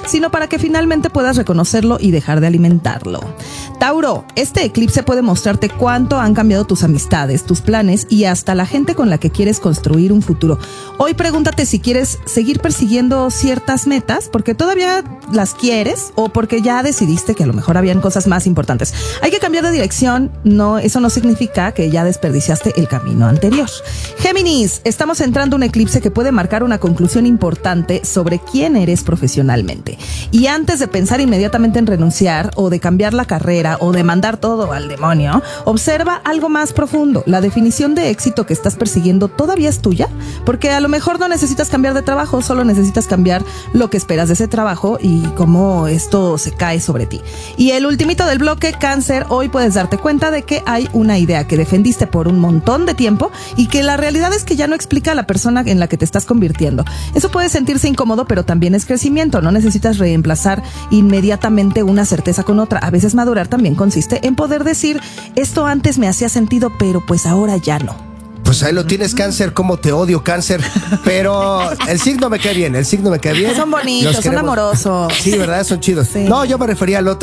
sino para que finalmente puedas reconocerlo y dejar de alimentarlo. Tauro, este eclipse puede mostrarte cuánto han cambiado tus amistades, tus planes y hasta la gente con la que quieres construir un futuro. Hoy pregúntate si quieres seguir persiguiendo ciertas metas porque todavía las quieres o porque ya decidiste que a lo mejor habían cosas más importantes. Hay que cambiar de dirección, eso no significa que ya desperdiciaste el camino anterior. Géminis, estamos entrando a un eclipse que puede marcar una conclusión importante sobre quién eres profesionalmente. Y antes de pensar inmediatamente en renunciar o de cambiar la carrera o de mandar todo al demonio, observa algo más profundo. ¿La definición de éxito que estás persiguiendo todavía es tuya? Porque a lo mejor no necesitas cambiar de trabajo, solo necesitas cambiar lo que esperas de ese trabajo y cómo esto se cae sobre ti. Y el ultimito del bloque, Cáncer, hoy puedes darte cuenta de que hay una idea que defendiste por un montón de tiempo y que la realidad es que ya no explica a la persona en la que te estás convirtiendo. Eso puede sentirse incómodo, pero también es crecimiento. No necesitas reemplazar inmediatamente una certeza con otra. A veces madurar también consiste en poder decir, esto antes me hacía sentido, pero pues ahora ya no. Pues ahí lo tienes, Cáncer, cómo te odio, Cáncer. Pero el signo me cae bien, Son bonitos, son amorosos. Sí, ¿verdad? Son chidos. Sí. No, yo me refería al otro.